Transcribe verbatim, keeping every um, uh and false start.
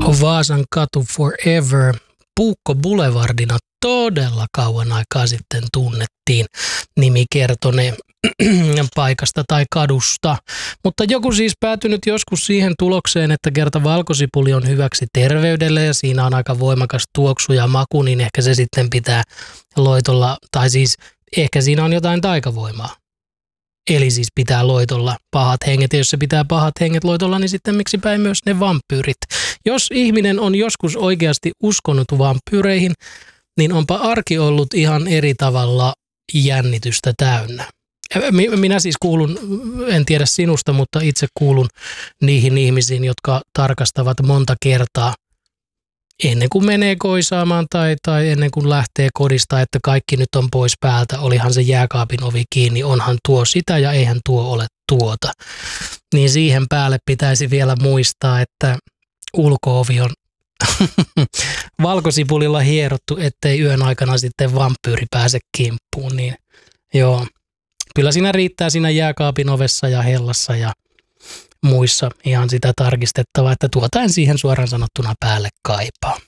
Vaasan katu Forever Puukko Boulevardina todella kauan aikaa sitten tunnettiin nimikertoneen paikasta tai kadusta. Mutta joku siis päätynyt joskus siihen tulokseen, että kerta valkosipuli on hyväksi terveydelle ja siinä on aika voimakas tuoksu ja maku, niin ehkä se sitten pitää loitolla, tai siis ehkä siinä on jotain taikavoimaa. Eli siis pitää loitolla pahat henget, ja jos se pitää pahat henget loitolla, niin sitten miksipä ei myös ne vampyyrit. Jos ihminen on joskus oikeasti uskonut vampyyreihin, niin onpa arki ollut ihan eri tavalla jännitystä täynnä. Minä siis kuulun, en tiedä sinusta, mutta itse kuulun niihin ihmisiin, jotka tarkastavat monta kertaa ennen kuin menee koisaamaan tai, tai ennen kuin lähtee kodista, että kaikki nyt on pois päältä, olihan se jääkaapin ovi kiinni, onhan tuo sitä ja eihän tuo ole tuota. Niin siihen päälle pitäisi vielä muistaa, että ulko-ovi on valkosipulilla hierottu, ettei yön aikana sitten vampyyri pääse kimppuun. Niin joo, kyllä siinä riittää siinä jääkaapin ovessa ja hellassa ja muissa ihan sitä tarkistettavaa, että tuota en siihen suoraan sanottuna päälle kaipaa.